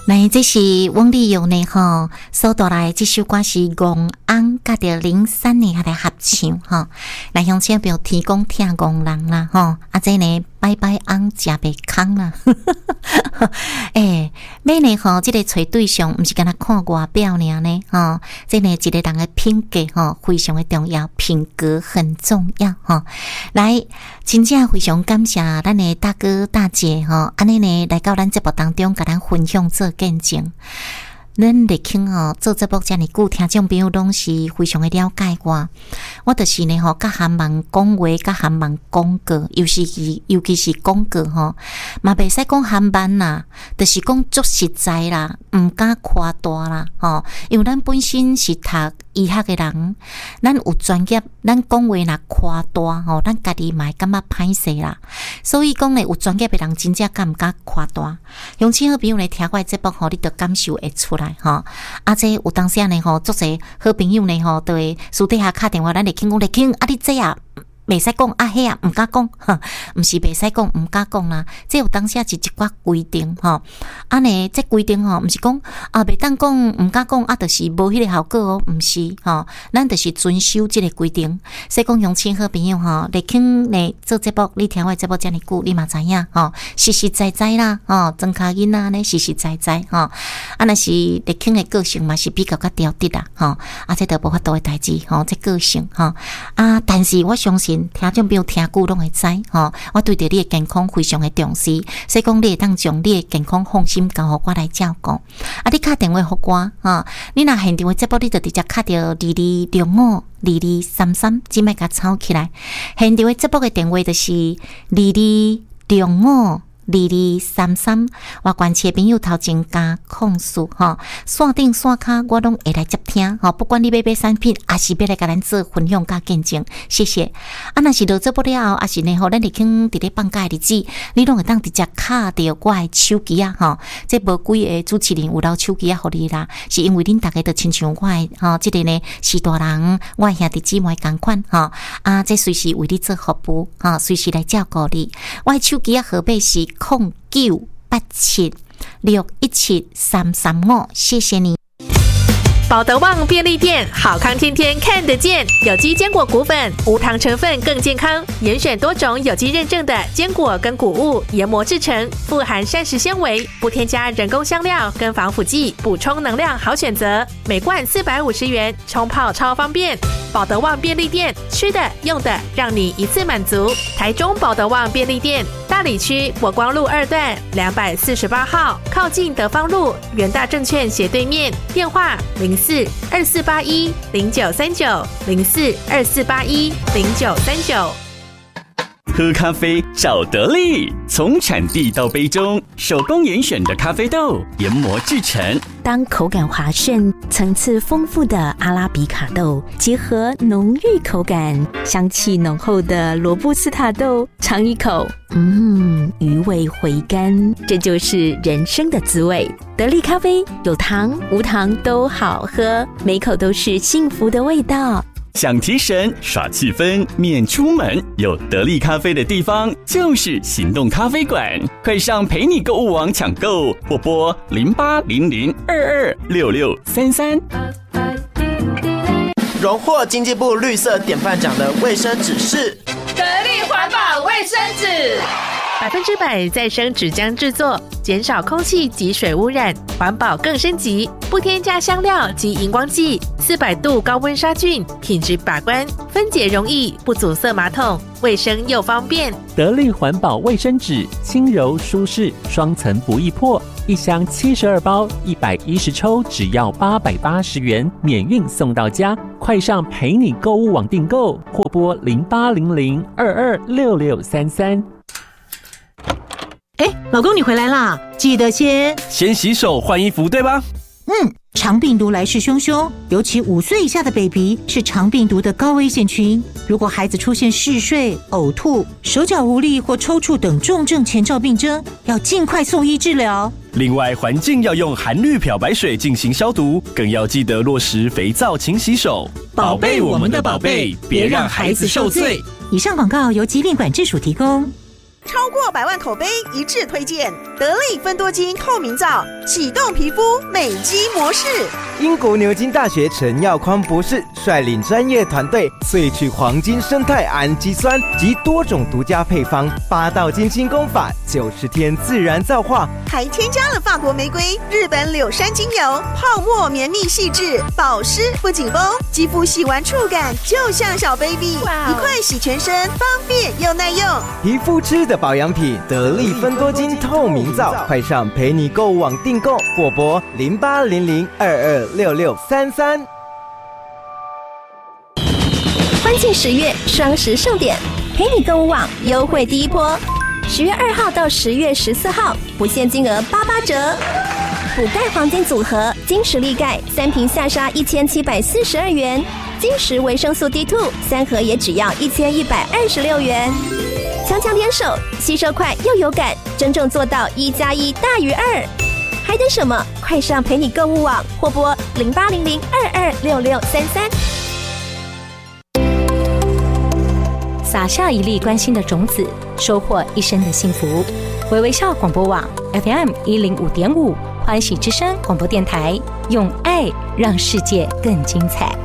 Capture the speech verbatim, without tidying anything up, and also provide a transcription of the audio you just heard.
来，这是翁立友呢吼，所带来这首歌是戆翁甲着零三年来合唱吼，来向请朋友提供听戆人啦吼，啊这呢拜拜翁食袂空啦，诶、欸，买呢吼，这个找对象毋是干那看外表尔呢吼，这呢一个人的品格吼非常的重要，品格很重要吼。来，真正非常感谢咱的大哥大姐吼，安尼呢来到咱节目当中，甲咱分享做见证。咱立庆吼做节目遮尔久，听众朋友拢是非常的了解我。我就是呢吼，甲含望讲话，甲含望讲过，尤其是尤其是讲过吼，嘛袂使讲含慢啦，就是讲足实在啦，毋敢夸大啦吼。因为咱本身是读医学的人，咱有专业，咱讲话若夸大吼，咱家己嘛会感觉歹势啦。所以讲呢，有专业的人真正敢毋敢夸大。乡亲好朋友来听我的节目吼，你着感受会出来。吼，啊，这有当时呢吼，足侪好朋友呢吼，都会私底下敲电话，咱来倾讲来倾，啊，你这啊袂使讲，啊，迄啊毋敢讲，哈，毋是袂使讲，毋敢讲啦。这有当时是一寡规定吼，啊呢，这规定吼，毋是讲啊袂当讲，毋敢讲，啊，就是无迄个效果哦，毋是吼，咱就是遵守这个规定。所以讲乡亲好朋友吼，来倾来做节目，你听我节目遮尔久，你嘛知影吼，实实在在啦，吼，庄卡囡仔呢实实在在吼，啊，若是来倾的个性嘛是比较较调直啦，吼，啊，这都无法度的代志，吼，这个性吼，啊，但是我相信。听众朋友听久拢会知吼，我对着你的健康非常的重视，所以讲你会当将你的健康放心交互我来照顾。啊，你打电话互我吼，你若现场的节目，你就直接打着二二六五二二三三，只卖甲抄起来。现场的节目的电话就是二二六五。二二三三，我关切朋友头前加控诉吼，线顶线卡我拢会来接听吼，不管你要买产品，还是要来甲咱做分享加见证，谢谢。啊，若是落做不了，还是呢吼，咱立肯伫咧放假的日子，你拢会当直接卡着我的手机啊吼，这无几个主持人有留手机啊，互你啦，是因为恁大家都亲像我的吼，即、这个呢是大人，我兄弟姊妹共款吼，啊，这随时为你做服务吼，随时来照顾你，我的手机啊号码是。空九八七六一七三三五，谢谢你。 保德旺便利店，好康天天看得见，有机坚果谷粉，无糖成分更健康，严选多种有机认证的坚果跟谷物研磨制成，富含膳食纤维，不添加人工香料跟防腐剂，补充能量好选择。每罐四百五十元，冲泡超方便。保德旺便利店，吃的用的让你一次满足。台中保德旺便利店，大里区国光路二段两百四十八号，靠近德芳路元大证券斜对面，电话零四二四八一零九三九零四二四八一零九三九。 喝咖啡找得力，从产地到杯中，手工严选的咖啡豆研磨制成。 当口感滑顺、层次丰富的阿拉比卡豆结合浓郁口感、香气浓厚的罗布斯塔豆，尝一口，嗯，余味回甘，这就是人生的滋味。得力咖啡有糖无糖都好喝，每口都是幸福的味道。 想提神耍气氛免出门，有得力咖啡的地方就是行动咖啡馆，快上陪你购物网抢购，或拨零八零零二二六六三三。 荣获经济部绿色典范奖的卫生纸是得力环保卫生纸，百分之百再生纸浆制作，减少空气及水污染，环保更升级，不添加香料及荧光剂，四百度高温杀菌，品质把关，分解容易，不阻塞马桶，卫生又方便。 得力环保卫生纸，轻柔舒适，双层不易破，一箱七十二包，一百一十抽，只要八百八十元，免运送到家。快上陪你购物网订购，或拨零八零零二二六六三三。 哎，老公你回来啦，记得先先洗手换衣服，对吧？ 嗯，肠病毒来势汹汹，尤其五岁以下的 baby 是肠病毒的高危险群。如果孩子出现嗜睡、呕吐、手脚无力或抽搐等重症前兆病征，要尽快送医治疗。 另外，环境要用含氯漂白水进行消毒，更要记得落实肥皂勤洗手，宝贝我们的宝贝，别让孩子受罪。 以上广告由疾病管制署提供。 超过百万口碑一致推荐，得力芬多精透明皂， 启动皮肤美肌模式。 英国牛津大学陈耀匡博士率领专业团队萃取黄金生态氨基酸及多种独家配方，八道金星功法，九十天自然皂化， 还添加了法国玫瑰、日本柳杉精油，泡沫绵密细致，保湿不紧绷，肌肤洗完触感就像小 baby， 一块洗全身，方便又耐用。 皮肤吃的保养品，得力芬多精透明皂，快上陪你购物网订购，或拨零八零零二二六六三三。 欢庆十月双十盛典，陪你购物网优惠第一波，十月二号到十月十四号，不限金额八八折。补钙黄金组合，金石力钙三瓶下杀一千七百四十二元，金石维生素 D 二 三盒也只要一千一百二十六元。强强联手，吸收快又有感，真正做到一加一大于二。还等什么？快上陪你购物网，或拨零八零零二二六六三三。 撒下一粒关心的种子，收获一生的幸福。微微笑广播网 F M 一零五点五，欢喜之声广播电台，用爱让世界更精彩。